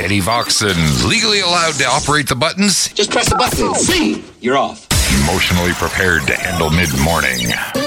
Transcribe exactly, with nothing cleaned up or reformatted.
Eddie Voxon, legally allowed to operate the buttons. Just press the button. See, you're off. Emotionally prepared to handle mid-morning.